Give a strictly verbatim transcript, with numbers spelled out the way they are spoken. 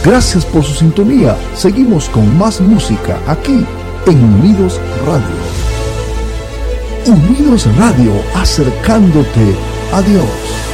Gracias por su sintonía. Seguimos con más música aquí en Unidos Radio. Unidos Radio, acercándote a Dios.